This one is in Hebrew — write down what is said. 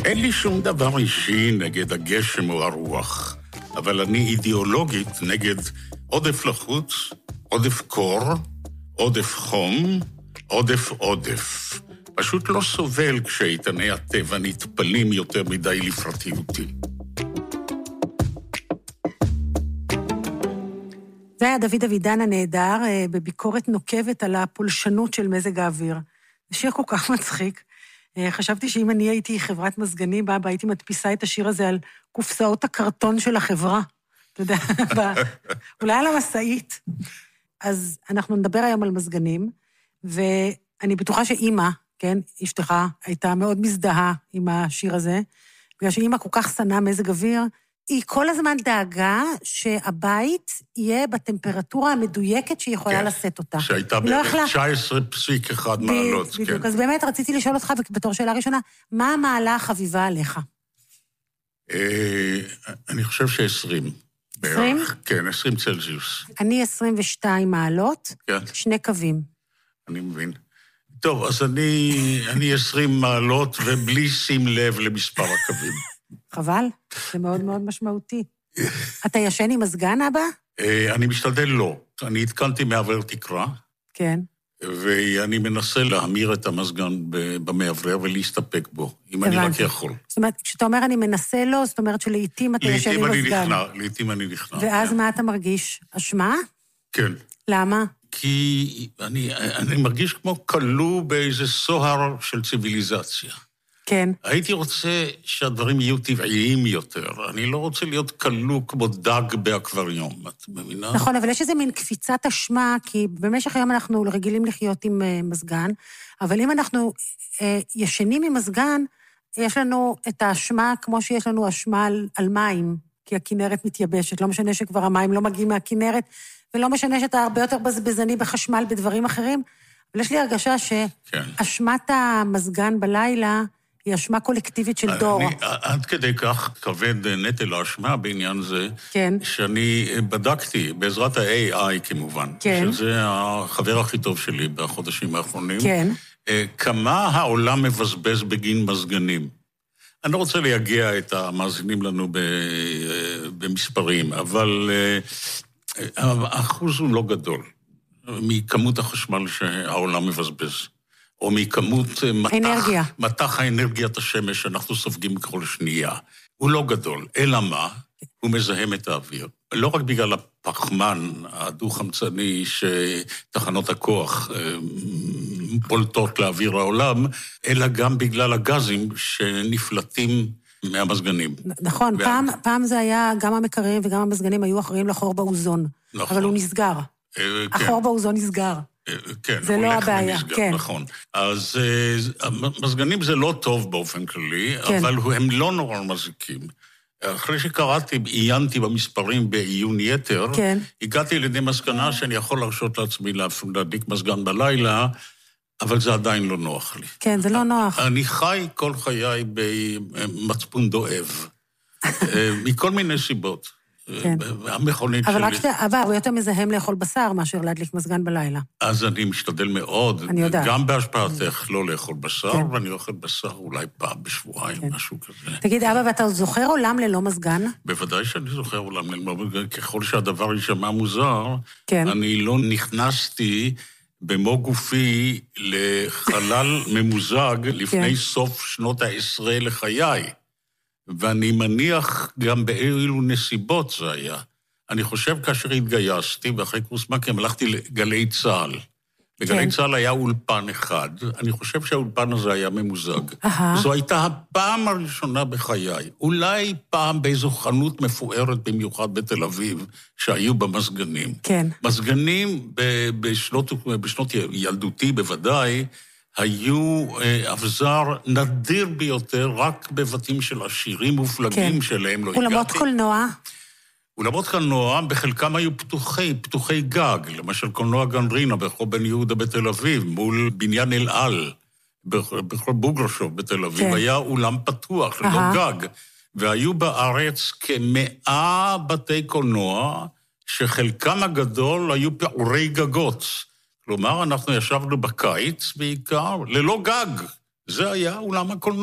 אין לי שום דבר אישי נגד הגשם או הרוח, אבל אני אידיאולוגית נגד עודף לחוץ, עודף קור, עודף חום, עודף. פשוט לא סובל כשאיתני הטבע נטפלים יותר מדי לפרטיותי. זה היה דוד אבידן הנהדר, בביקורת נוקבת על הפולשנות של מזג האוויר. זה שיר כל כך מצחיק. חשבתי שאם אני הייתי חברת מזגנים, הייתי מדפיסה את השיר הזה על קופסאות הקרטון של החברה. אתה יודע, אולי על המסעית. אז אנחנו נדבר היום על מזגנים, ואני בטוחה שאמא, כן, אשתך, הייתה מאוד מזדהה עם השיר הזה, בגלל שאמא כל כך שנאה מזג אוויר, היא כל הזמן דאגה שהבית יהיה בטמפרטורה המדויקת שהיא יכולה לשאת אותה. שהייתה בערך 19.1 מעלות. בדיוק, אז באמת רציתי לשאול אותך, בתור שאלה ראשונה, מה המעלה החביבה עליך? אני חושב ש20. 20? כן, 20 צלזיוס. אני 22 מעלות, 2 קווים. אני מבין. טוב, אז אני 20 מעלות ובלי שים לב למספר הקווים. חבל, זה מאוד מאוד משמעותי. אתה ישן עם מזגן, אבא? אני משתדל לא. אני התקנתי מעבר תקרה. כן. ואני מנסה להמיר את המזגן במעבר ולהסתפק בו, אם אני רק יכול. זאת אומרת, כשאתה אומר אני מנסה לו, זאת אומרת שלעיתים אתה ישן עם מזגן. לעיתים אני נכנע. ואז מה אתה מרגיש? אשמה? כן. למה? כי אני מרגיש כמו כלוא באיזה סוהר של ציוויליזציה. כן. הייתי רוצה שהדברים יהיו טבעיים יותר. אני לא רוצה להיות כלוא כמו דג באקווריום, את מבינה? נכון, אבל יש איזה מין קפיצת אשמה, כי במשך היום אנחנו רגילים לחיות עם מזגן, אבל אם אנחנו ישנים עם מזגן, יש לנו את האשמה כמו שיש לנו אשמה על מים, כי הכנרת מתייבשת. לא משנה שכבר המים לא מגיעים מהכנרת, ולא משנה שאתה הרבה יותר בזבזני בחשמל בדברים אחרים, אבל יש לי הרגשה שאשמת המזגן בלילה היא אשמה קולקטיבית של דור. עד כדי כך כבד נטל האשמה בעניין זה, כן. שאני בדקתי, בעזרת ה-AI כמובן, כן. שזה החבר הכי טוב שלי בחודשים האחרונים, כן. כמה העולם מבזבז בגין מזגנים. אני לא רוצה להגיע את המאזינים לנו במספרים, אבל האחוז הוא לא גדול, מכמות החשמל שהעולם מבזבז. או מכמות מתח האנרגיית השמש שאנחנו סופגים כל שנייה. הוא לא גדול, אלא מה? הוא מזהם את האוויר. לא רק בגלל הפחמן הדו-חמצני שתחנות הכוח פולטות לאוויר העולם, אלא גם בגלל הגזים שנפלטים מהמזגנים. נכון, פעם זה היה, גם המקררים וגם המזגנים היו אחראים לחור באוזון. נכון. אבל הוא נסגר. החור באוזון נסגר. כן, זה לא הבעיה, כן. נכון. אז מזגנים זה לא טוב באופן כללי, אבל הם לא נורא מזיקים. אחרי שקראתי, עיינתי במספרים בעיון יתר, הגעתי לידי מסקנה שאני יכול להרשות לעצמי להדליק מזגן בלילה, אבל זה עדיין לא נוח לי. כן, זה לא נוח. אני חי כל חיי במצפון דואב, מכל מיני סיבות. המכונית שלי. אבל רק שאתה, הוא יותר מזהם לאכול בשר מאשר להדליק מזגן בלילה. אז אני משתדל מאוד, גם בהשפעתך לא לאכול בשר, ואני אוכל בשר אולי פעם בשבועיים, משהו כזה. תגיד, אבא, ואתה זוכר עולם ללא מזגן? בוודאי שאני זוכר עולם ללא מזגן, ככל שהדבר יישמע מוזר, אני לא נכנסתי במו גופי לחלל ממוזג לפני סוף שנות ה-10 לחיי. ואני מניח גם באילו נסיבות זה היה. אני חושב כאשר התגייסתי, ואחרי קורס מ"כים הלכתי לגלי צה"ל. בגלי צה"ל היה אולפן אחד, אני חושב שהאולפן הזה היה ממוזג. זו הייתה הפעם הראשונה בחיי, אולי פעם באיזו חנות מפוארת במיוחד בתל אביב, שהיו במזגנים. כן. מזגנים בשנות ילדותי בוודאי, היו אבזר נדיר ביותר, רק בבתים של עשירים מופלגים שלהם לא הגעתי. אולמות קולנוע? אולמות קולנוע, בחלקם היו פתוחי גג, למשל קולנוע גנרינה ברחוב בן יהודה בתל אביב, מול בניין אל-על, ברחוב בוגרשוב בתל אביב, היה אולם פתוח, לא גג, והיו בארץ כ100 בתי קולנוע, שחלקם הגדול היו פעורי גגות. כלומר, אנחנו ישבנו בקיץ בעיקר, ללא גג. זה היה אולם הקולנוע.